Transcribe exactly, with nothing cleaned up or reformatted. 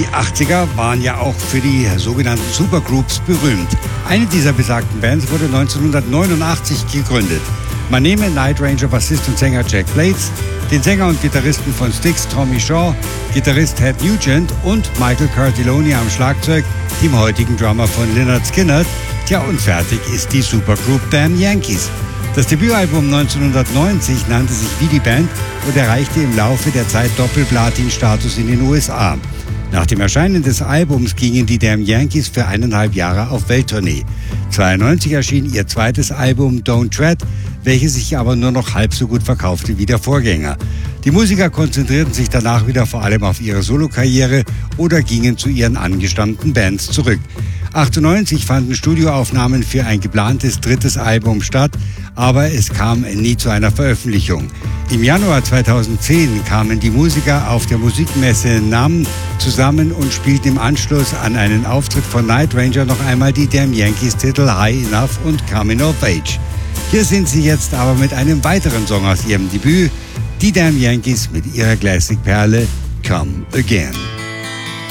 Die achtziger waren ja auch für die sogenannten Supergroups berühmt. Eine dieser besagten Bands wurde neunzehnhundertneunundachtzig gegründet. Man nehme Night Ranger Bassist und Sänger Jack Blades, den Sänger und Gitarristen von Styx Tommy Shaw, Gitarrist Ted Nugent und Michael Cartelloni am Schlagzeug, dem heutigen Drummer von Lynyrd Skynyrd. Tja, und fertig ist die Supergroup Damn Yankees. Das Debütalbum neunzehnhundertneunzig nannte sich wie die Band und erreichte im Laufe der Zeit Doppel-Platin-Status in den U S A. Nach dem Erscheinen des Albums gingen die Damn Yankees für eineinhalb Jahre auf Welttournee. neunzehnhundertzweiundneunzig erschien ihr zweites Album Don't Tread, welches sich aber nur noch halb so gut verkaufte wie der Vorgänger. Die Musiker konzentrierten sich danach wieder vor allem auf ihre Solokarriere oder gingen zu ihren angestammten Bands zurück. achtundneunzig fanden Studioaufnahmen für ein geplantes drittes Album statt, aber es kam nie zu einer Veröffentlichung. Im Januar zweitausendzehn kamen die Musiker auf der Musikmesse N A M M zusammen und spielten im Anschluss an einen Auftritt von Night Ranger noch einmal die Damn Yankees Titel High Enough und Coming of Age. Hier sind sie jetzt aber mit einem weiteren Song aus ihrem Debüt, die Damn Yankees mit ihrer Classic-Perle Come Again.